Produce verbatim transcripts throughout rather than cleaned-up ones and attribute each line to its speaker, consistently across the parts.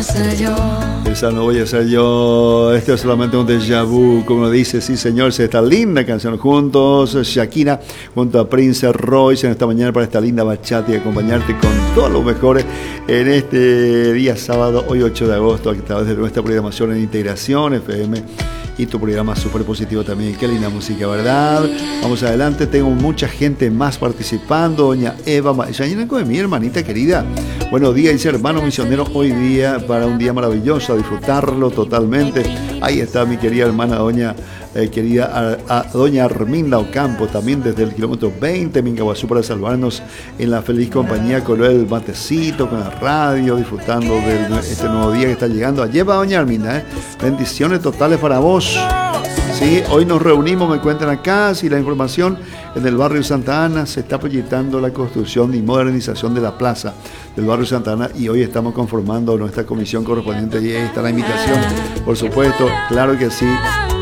Speaker 1: a ser yo.
Speaker 2: Esa no voy a ser yo. Esto es solamente un déjà vu, como dice, sí señor. Esta linda canción juntos, Shakira junto a Prince Royce en esta mañana para esta linda bachata y acompañarte con todo lo mejor en este día sábado, hoy ocho de agosto, a través de nuestra programación en Integración F M y tu programa súper positivo también. Qué linda música, ¿verdad? Vamos adelante, tengo mucha gente más participando. Doña Eva Yañanco de mi hermanita querida. Buenos días, dice hermano misionero, hoy día para un día maravilloso, a disfrutarlo totalmente. Ahí está mi querida hermana doña eh, querida a, a doña Arminda Ocampo, también desde el kilómetro veinte, Mingaguazú, para salvarnos en la feliz compañía con el matecito, con la radio, disfrutando de este nuevo día que está llegando. Lleva doña Arminda, ¿eh? Bendiciones totales para vos. Sí, hoy nos reunimos, me cuentan acá, si la información en el barrio Santa Ana se está proyectando la construcción y modernización de la plaza del barrio Santa Ana y hoy estamos conformando nuestra comisión correspondiente y ahí está la invitación, por supuesto, claro que sí.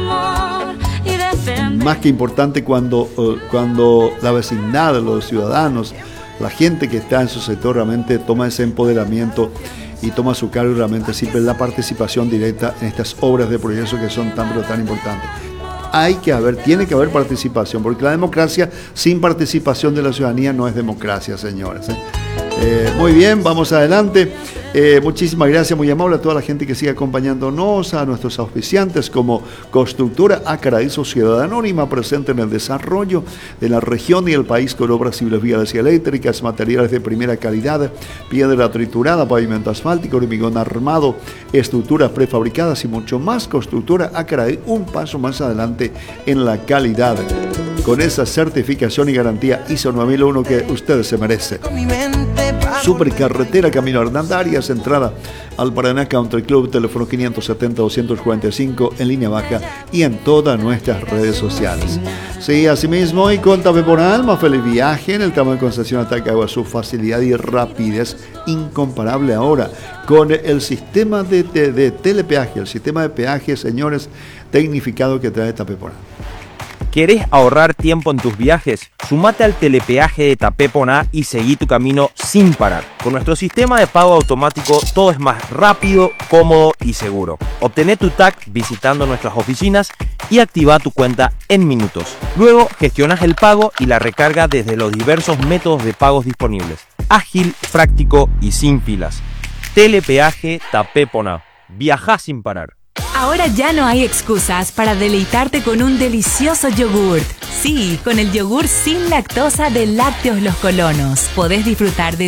Speaker 2: Más que importante cuando, cuando la vecindad, los ciudadanos, la gente que está en su sector realmente toma ese empoderamiento y toma su cargo realmente siempre la participación directa en estas obras de progreso que son tan pero tan importantes. Hay que haber, tiene que haber participación, porque la democracia sin participación de la ciudadanía no es democracia, señores. ¿eh? Eh, muy bien, vamos adelante. Eh, muchísimas gracias, muy amable a toda la gente que sigue acompañándonos, a nuestros auspiciantes como Constructora Acaraí, Sociedad Anónima, presente en el desarrollo de la región y el país con obras civiles, vías eléctricas, materiales de primera calidad, piedra triturada, pavimento asfáltico, hormigón armado, estructuras prefabricadas y mucho más. Constructora Acaraí, un paso más adelante en la calidad, con esa certificación y garantía I S O nueve mil uno que usted se merece. Supercarretera Camino Hernandarias, entrada al Paraná Country Club, teléfono quinientos setenta, doscientos cuarenta y cinco en línea baja y en todas nuestras redes sociales. Sí, asimismo, y con Tapé por Alma, feliz viaje en el tramo de Concepción hasta Caguazú, facilidad y rapidez incomparable ahora con el sistema de, de, de telepeaje, el sistema de peaje, señores, tecnificado que trae Tapé por Alma.
Speaker 3: ¿Querés ahorrar tiempo en tus viajes? Sumate al telepeaje de Tapé Poná y seguí tu camino sin parar. Con nuestro sistema de pago automático todo es más rápido, cómodo y seguro. Obtené tu T A C visitando nuestras oficinas y activa tu cuenta en minutos. Luego gestionas el pago y la recarga desde los diversos métodos de pagos disponibles. Ágil, práctico y sin filas. Telepeaje Tapé Poná. Viajá sin parar.
Speaker 4: Ahora ya no hay excusas para deleitarte con un delicioso yogurt. Sí, con el yogur sin lactosa de Lácteos Los Colonos. Podés disfrutar de